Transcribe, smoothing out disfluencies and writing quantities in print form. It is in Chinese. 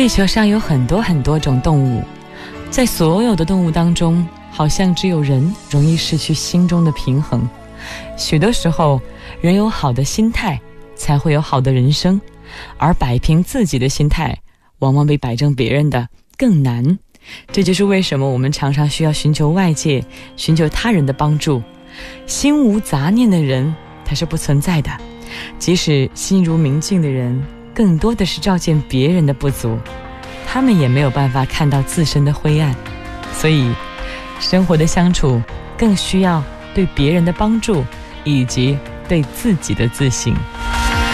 地球上有很多很多种动物，在所有的动物当中，好像只有人容易失去心中的平衡。许多时候，人有好的心态，才会有好的人生，而摆平自己的心态，往往比摆正别人的更难。这就是为什么我们常常需要寻求外界，寻求他人的帮助。心无杂念的人，他是不存在的。即使心如明镜的人，更多的是照见别人的不足，他们也没有办法看到自身的灰暗。所以生活的相处更需要对别人的帮助，以及对自己的自信。